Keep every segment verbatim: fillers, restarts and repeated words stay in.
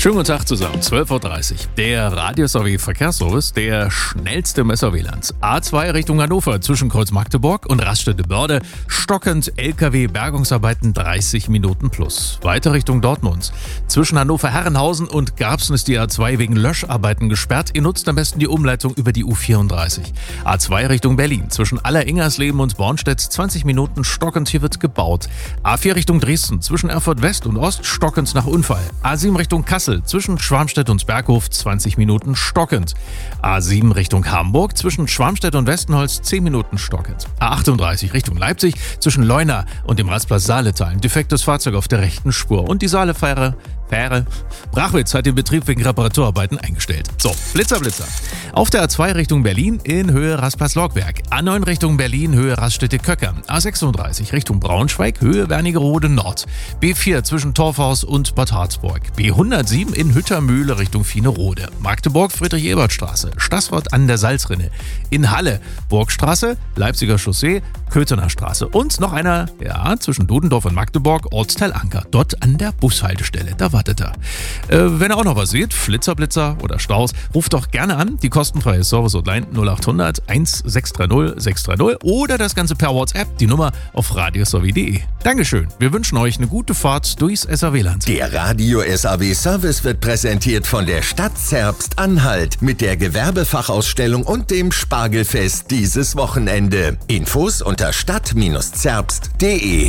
Schönen guten Tag zusammen, zwölf Uhr dreißig. Der Radio S A W Verkehrsservice, der schnellste im S A W-Land. A zwei Richtung Hannover zwischen Kreuz Magdeburg und Raststätte-Börde. Stockend L K W-Bergungsarbeiten dreißig Minuten plus. Weiter Richtung Dortmund. Zwischen Hannover-Herrenhausen und Garbsen ist die A zwei wegen Löscharbeiten gesperrt. Ihr nutzt am besten die Umleitung über die U vierunddreißig. A zwei Richtung Berlin. Zwischen Aller-Ingersleben und Bornstedt zwanzig Minuten stockend. Hier wird gebaut. A vier Richtung Dresden. Zwischen Erfurt West und Ost stockend nach Unfall. A sieben Richtung Kassel. Zwischen Schwarmstedt und Berghof zwanzig Minuten stockend. A sieben Richtung Hamburg. Zwischen Schwarmstedt und Westenholz zehn Minuten stockend. A achtunddreißig Richtung Leipzig. Zwischen Leuna und dem Rastplatz Saaletal. Ein defektes Fahrzeug auf der rechten Spur. Und die Saalefähre Fähre. Brachwitz hat den Betrieb wegen Reparaturarbeiten eingestellt. So, Blitzer, Blitzer. Auf der A zwei Richtung Berlin in Höhe Rastplatz-Logwerk. A neun Richtung Berlin, Höhe Raststätte-Köcker. A sechsunddreißig Richtung Braunschweig, Höhe Wernigerode Nord. B vier zwischen Torfhaus und Bad Harzburg. B hundertsieben in Hüttermühle Richtung Fienerode. Magdeburg, Friedrich-Ebert-Straße. Stassfurt an der Salzrinne. In Halle, Burgstraße, Leipziger Chaussee, Köthener Straße. Und noch einer, ja, zwischen Dudendorf und Magdeburg, Ortsteil Anker. Dort an der Bushaltestelle. Da wartet er. Äh, wenn ihr auch noch was seht, Flitzer, Blitzer oder Staus, ruft doch gerne an. Die kostenfreie Service-Hotline null acht hundert sechs drei null sechs drei null oder das Ganze per WhatsApp, die Nummer auf radiosw punkt de. Dankeschön. Wir wünschen euch eine gute Fahrt durchs S A W-Land. Der Radio S A W-Service wird präsentiert von der Stadt Zerbst-Anhalt mit der Gewerbefachausstellung und dem Spargelfest dieses Wochenende. Infos unter stadt Zerbst punkt de.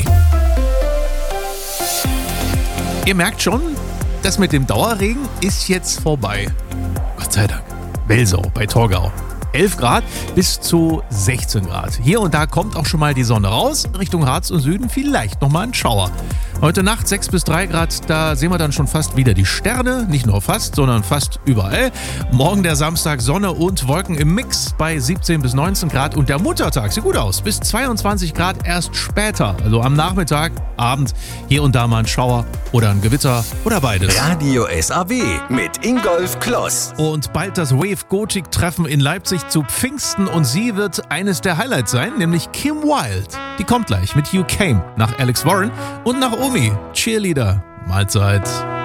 Ihr merkt schon, das mit dem Dauerregen ist jetzt vorbei. Gott sei Dank. Welsau bei Torgau. elf Grad bis zu sechzehn Grad. Hier und da kommt auch schon mal die Sonne raus. Richtung Harz und Süden vielleicht nochmal ein Schauer. Heute Nacht sechs bis drei Grad, da sehen wir dann schon fast wieder die Sterne. Nicht nur fast, sondern fast überall. Morgen der Samstag Sonne und Wolken im Mix bei siebzehn bis neunzehn Grad. Und der Muttertag sieht gut aus, bis zweiundzwanzig Grad erst später. Also am Nachmittag, Abend, hier und da mal ein Schauer oder ein Gewitter oder beides. Radio S A W mit Ingolf Kloss. Und bald das Wave Gothic Treffen in Leipzig zu Pfingsten. Und sie wird eines der Highlights sein, nämlich Kim Wilde. Die kommt gleich mit You Came nach Alex Warren und nach Omi, Cheerleader. Mahlzeit.